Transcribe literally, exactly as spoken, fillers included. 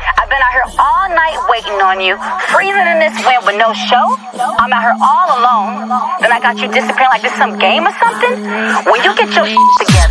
I've been out here all night waiting on you, freezing in this wind with no show. I'm out here all alone. Then I got you disappearing like this some game or something. When you get your shit together.